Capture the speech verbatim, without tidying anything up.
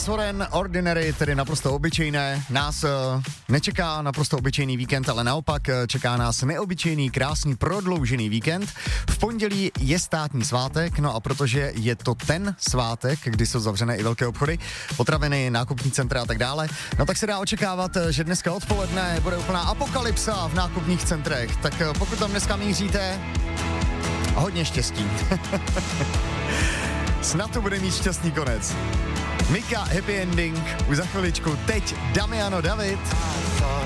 Alex Warren, Ordinary, tedy naprosto obyčejné. Nás uh, nečeká naprosto obyčejný víkend, ale naopak uh, čeká nás neobyčejný, krásný, prodloužený víkend. V pondělí je státní svátek, no a protože je to ten svátek, kdy jsou zavřené i velké obchody, potraviny, nákupní centra a tak dále, no tak se dá očekávat, že dneska odpoledne bude úplná apokalypsa v nákupních centrech. Tak uh, pokud tam dneska míříte, hodně štěstí. Snad to bude mít šťastný konec. Mika, happy ending, už za chviličku. Teď Damiano David.